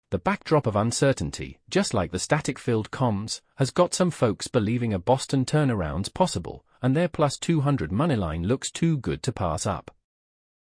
The backdrop of uncertainty, just like the static-filled comms, has got some folks believing a Boston turnaround's possible, and their +200 moneyline looks too good to pass up.